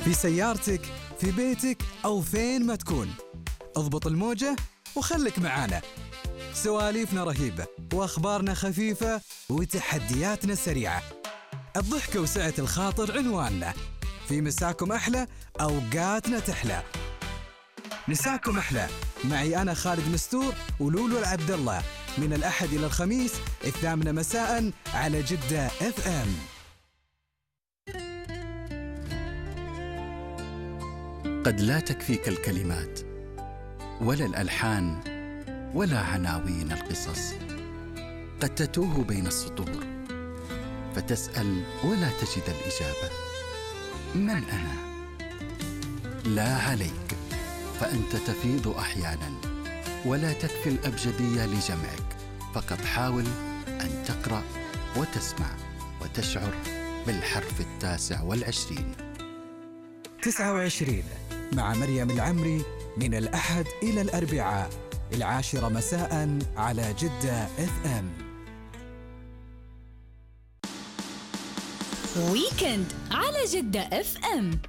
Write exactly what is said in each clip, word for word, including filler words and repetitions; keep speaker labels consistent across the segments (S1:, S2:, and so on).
S1: في سيارتك، في بيتك أو فين ما تكون. اضبط الموجة وخلك معانا. سواليفنا رهيبة وأخبارنا خفيفة وتحدياتنا سريعة. الضحكة وسعة الخاطر عنواننا. في مساكم أحلى، أوقاتنا تحلى. مساكم أحلى معي أنا خالد مستور ولولو العبد الله، من الأحد إلى الخميس الثامنة مساء على جدة اف ام.
S2: قد لا تكفيك الكلمات ولا الألحان ولا عناوين القصص. قد تتوه بين السطور فتسأل ولا تجد الإجابة. من أنا؟ لا عليك، فأنت تفيض أحيانا ولا تكفي الأبجدية لجمعك. فقط حاول أن تقرأ وتسمع وتشعر بالحرف التاسع والعشرين.
S1: تسعة وعشرين مع مريم العمري، من الأحد إلى الأربعاء العاشرة مساء على جدة اف ام.
S3: ويكند على جدة اف ام.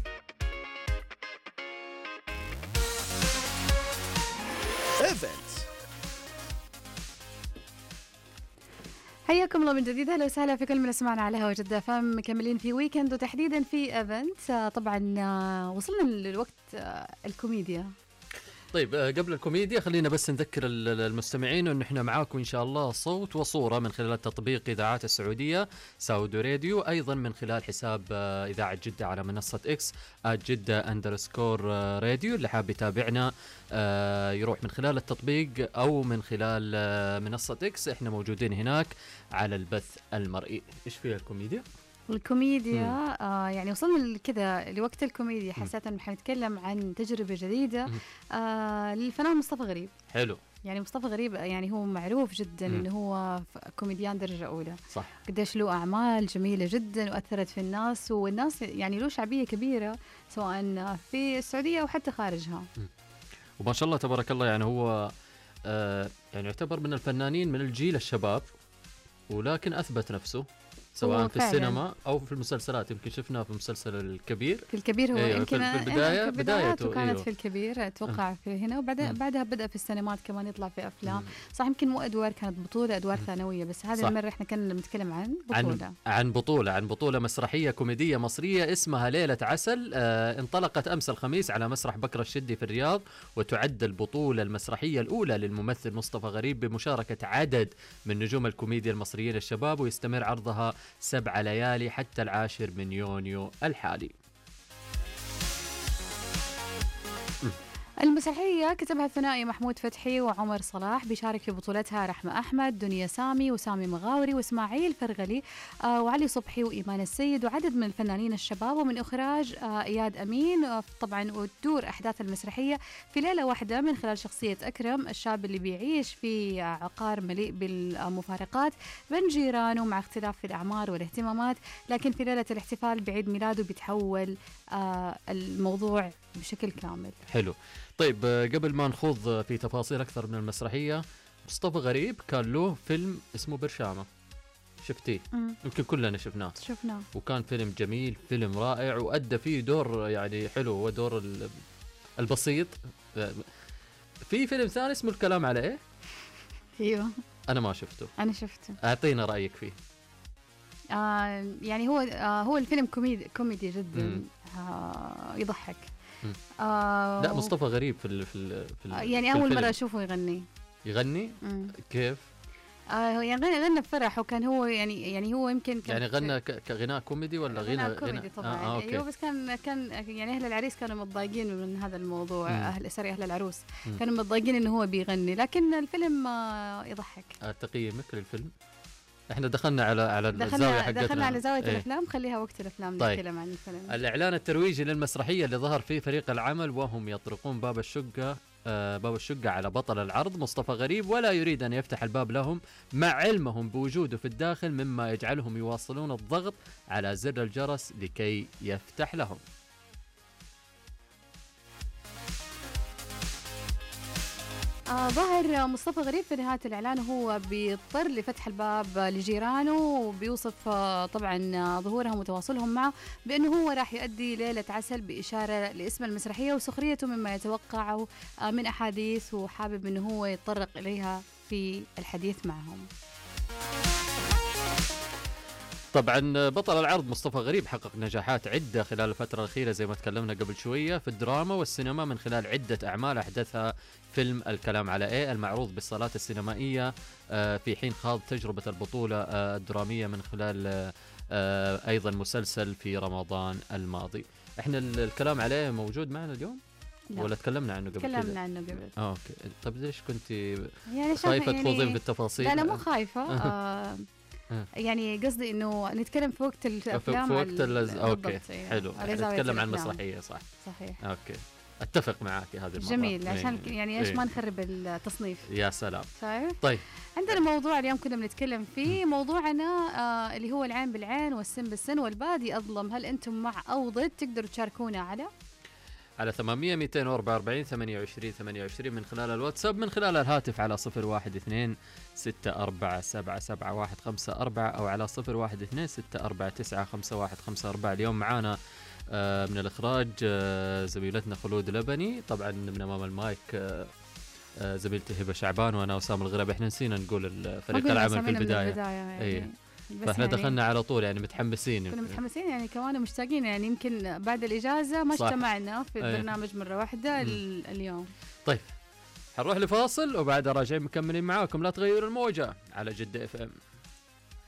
S4: حياكم الله من جديد، اهلا وسهلا في كل من سمعنا على هوا جدة فم. مكملين في ويكند وتحديدا في ايفنت. طبعا وصلنا للوقت الكوميديا.
S5: طيب قبل الكوميديا خلينا بس نذكر المستمعين انه احنا معاكم ان شاء الله صوت وصوره من خلال تطبيق اذاعات السعوديه ساودو راديو، ايضا من خلال حساب اذاعه جده على منصه اكس @جده اندرسكور راديو. اللي حاب يتابعنا يروح من خلال التطبيق او من خلال منصه اكس، احنا موجودين هناك على البث المرئي. ايش فيها الكوميديا؟
S4: الكوميديا آه يعني وصلنا كذا لوقت الكوميديا. حسيت ان حنتكلم عن تجربه جديده آه للفنان مصطفى غريب.
S5: حلو.
S4: يعني مصطفى غريب يعني هو معروف جدا انه هو كوميديان درجه اولى.
S5: صح.
S4: قديش له اعمال جميله جدا واثرت في الناس، والناس يعني له شعبيه كبيره سواء في السعوديه او حتى خارجها.
S5: م. وما شاء الله تبارك الله، يعني هو آه يعني يعتبر من الفنانين من الجيل الشباب، ولكن اثبت نفسه سواء في السينما او في المسلسلات. يمكن شفناه في مسلسل الكبير.
S4: في الكبير هو
S5: أيوة
S4: يمكن
S5: في البدايه
S4: بدايته كانت
S5: أيوة.
S4: في الكبير اتوقع أه. في هنا، وبعدها بعدها بدا في السينمات كمان يطلع في افلام. مم. صح، يمكن مو ادوار كانت بطوله، ادوار مم. ثانويه، بس هذه المره احنا كنا بنتكلم عن بطوله
S5: عن, عن بطوله عن بطوله مسرحيه كوميديه مصريه اسمها ليله عسل. آه انطلقت امس الخميس على مسرح بكر الشدي في الرياض، وتعد البطوله المسرحيه الاولى للممثل مصطفى غريب بمشاركه عدد من نجوم الكوميديا المصريين الشباب، ويستمر عرضها سبع ليالي حتى العاشر من يونيو الحالي.
S4: المسرحية كتبها الثنائي محمود فتحي وعمر صلاح، بيشارك في بطولتها رحمة أحمد، دنيا سامي وسامي مغاوري وإسماعيل فرغلي آه وعلي صبحي وإيمان السيد وعدد من الفنانين الشباب، ومن إخراج آه إياد أمين. آه طبعا وتدور أحداث المسرحية في ليلة واحدة من خلال شخصية أكرم، الشاب اللي بيعيش في عقار مليء بالمفارقات بين جيرانه مع اختلاف في الأعمار والاهتمامات، لكن في ليلة الاحتفال بعيد ميلاده بيتحول آه الموضوع بشكل كامل.
S5: حلو. طيب قبل ما نخوض في تفاصيل أكثر من المسرحية، مصطفى غريب كان له فيلم اسمه برشامة، شفتيه؟ يمكن كلنا شفناه.
S4: شفناه
S5: وكان فيلم جميل، فيلم رائع، وأدى فيه دور يعني حلو، هو دور البسيط. في فيلم ثاني اسمه الكلام على إيه؟
S4: ايوه
S5: أنا ما شفته.
S4: أنا شفته.
S5: أعطينا رأيك فيه.
S4: آه يعني هو آه هو الفيلم كوميدي كوميدي جدا، آه يضحك.
S5: آه لا مصطفى غريب في ال في ال في ال
S4: يعني
S5: في
S4: أول
S5: الفيلم.
S4: مرة أشوفه يغني.
S5: يغني؟ مم. كيف؟
S4: آه يعني غنى غنى بفرح، وكان هو يعني يعني هو يمكن كان
S5: يعني غنى كغناء كوميدي ولا غنى
S4: غنى كوميدي طبعا.
S5: آه آه
S4: ايوه بس كان كان يعني اهل العريس كانوا متضايقين من هذا الموضوع. مم. اهل سوري اهل العروس مم. كانوا متضايقين انه هو بيغني، لكن الفيلم آه يضحك.
S5: آه تقييمك للفيلم؟ احنا دخلنا على على
S4: دخلنا
S5: الزاويه حقتنا،
S4: دخلنا على زاويه ايه؟ الافلام خليها وقت الافلام. طيب. نتكلم عن الفيلم.
S5: الاعلان الترويجي للمسرحيه اللي ظهر فيه فريق العمل وهم يطرقون باب الشقه آه باب الشقه على بطل العرض مصطفى غريب، ولا يريد ان يفتح الباب لهم مع علمهم بوجوده في الداخل، مما يجعلهم يواصلون الضغط على زر الجرس لكي يفتح لهم.
S4: آه ظهر مصطفى غريب في نهاية الإعلان وهو بيضطر لفتح الباب لجيرانه، وبيوصف آه طبعا آه ظهورهم وتواصلهم معه بأنه هو راح يؤدي ليلة عسل بإشارة لاسم المسرحية وسخريته مما يتوقعه آه من أحاديث، وحابب أنه هو يتطرق إليها في الحديث معهم.
S5: طبعا بطل العرض مصطفى غريب حقق نجاحات عدة خلال الفترة الأخيرة زي ما تكلمنا قبل شوية في الدراما والسينما من خلال عدة أعمال أحدثها فيلم الكلام على إيه المعروض بالصالات السينمائية، في حين خاض تجربة البطولة الدرامية من خلال أيضا مسلسل في رمضان الماضي. احنا الكلام عليه موجود معنا اليوم؟ لا. ولا تكلمنا عنه قبل كده؟
S4: تكلمنا عنه قبل.
S5: اه اوكي. طب ليش كنت
S4: يعني
S5: خايفة
S4: يعني
S5: تخوضين بالتفاصيل؟
S4: لا لا مو خايفة. آه يعني قصدي انه نتكلم في وقت الافلام
S5: في وقت اللز... اوكي
S4: يعني.
S5: حلو نتكلم عن مسرحيه صح
S4: صحيح
S5: اوكي اتفق معك هذه المره
S4: جميل عشان
S5: إيه.
S4: يعني ايش
S5: إيه.
S4: ما نخرب التصنيف.
S5: يا سلام.
S4: شايف
S5: طيب
S4: عندنا موضوع اليوم كنا بنتكلم فيه، موضوعنا آه اللي هو العين بالعين والسن بالسن والبادي اظلم. هل انتم مع او ضد؟ تقدروا تشاركونا على
S5: على ثمانمية مئتين وأربعة وأربعين ثمانية وعشرين ثمانية وعشرين من خلال الواتساب، من خلال الهاتف على صفر واحد اثنين ستة أربعة سبعة سبعة واحد خمسة أربعة أو على صفر واحد اثنين ستة أربعة تسعة خمسة واحد خمسة أربعة. اليوم معانا آه من الإخراج آه زميلتنا خلود لبني، طبعا من أمام المايك آه آه زميلتي هبة شعبان وأنا وسام الغرب. إحنا نسينا نقول فريق العمل في البداية,
S4: البداية يعني.
S5: أيه. فاحنا يعني دخلنا على طول يعني متحمسين
S4: كنا متحمسين يعني كمان مشتاقين يعني يمكن بعد الإجازة ما اجتمعنا في البرنامج أيه. مرة واحدة اليوم.
S5: طيب حنروح لفاصل وبعدها راجعين مكملين معاكم، لا تغيروا الموجة على جدة اف ام.